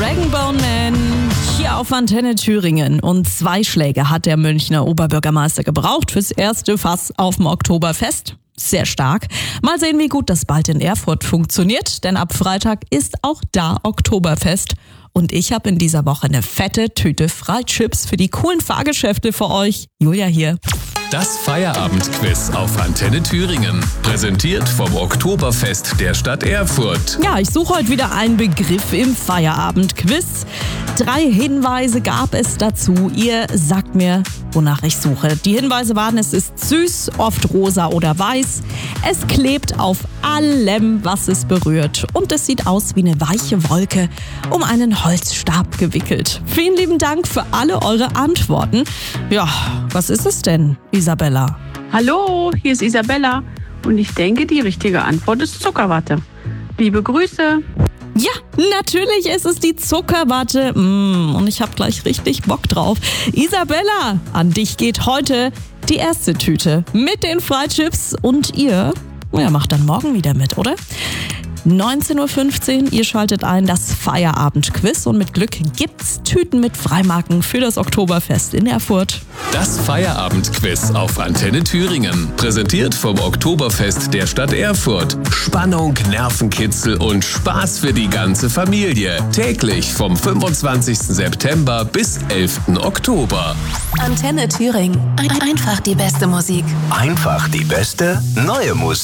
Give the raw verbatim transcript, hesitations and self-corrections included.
Dragonbone Man hier auf Antenne Thüringen. Und zwei Schläge hat der Münchner Oberbürgermeister gebraucht fürs erste Fass auf dem Oktoberfest. Sehr stark. Mal sehen, wie gut das bald in Erfurt funktioniert, denn ab Freitag ist auch da Oktoberfest. Und ich habe in dieser Woche eine fette Tüte Freichips für die coolen Fahrgeschäfte für euch. Julia hier. Das Feierabendquiz auf Antenne Thüringen. Präsentiert vom Oktoberfest der Stadt Erfurt. Ja, ich suche heute wieder einen Begriff im Feierabendquiz. Drei Hinweise gab es dazu. Ihr sagt mir, wonach ich suche. Die Hinweise waren, es ist süß, oft rosa oder weiß. Es klebt auf allem, was es berührt. Und es sieht aus wie eine weiche Wolke um einen Holzstab gewickelt. Vielen lieben Dank für alle eure Antworten. Ja, was ist es denn, Isabella? Hallo, hier ist Isabella und ich denke, die richtige Antwort ist Zuckerwatte. Liebe Grüße. Ja, natürlich ist es die Zuckerwatte. Mm, und ich habe gleich richtig Bock drauf. Isabella, an dich geht heute die erste Tüte mit den Freichips. Und ihr, ja, macht dann morgen wieder mit, oder? neunzehn Uhr fünfzehn, ihr schaltet ein, das Feierabendquiz. Und mit Glück gibt's Tüten mit Freimarken für das Oktoberfest in Erfurt. Das Feierabendquiz auf Antenne Thüringen. Präsentiert vom Oktoberfest der Stadt Erfurt. Spannung, Nervenkitzel und Spaß für die ganze Familie. Täglich vom fünfundzwanzigsten September bis elften Oktober. Antenne Thüringen. Ein- Einfach die beste Musik. Einfach die beste neue Musik.